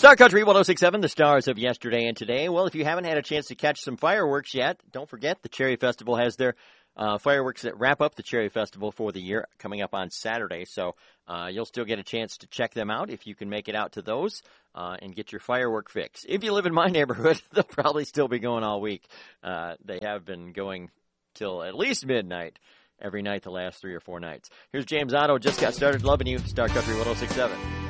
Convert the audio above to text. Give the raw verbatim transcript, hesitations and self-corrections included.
Star Country one oh six point seven, the stars of yesterday and today. Well, if you haven't had a chance to catch some fireworks yet, don't forget the Cherry Festival has their uh, fireworks that wrap up the Cherry Festival for the year coming up on Saturday. So uh, you'll still get a chance to check them out if you can make it out to those uh, and get your firework fix. If you live in my neighborhood, they'll probably still be going all week. Uh, they have been going till at least midnight every night the last three or four nights. Here's James Otto, just got started loving you, Star Country one oh six point seven.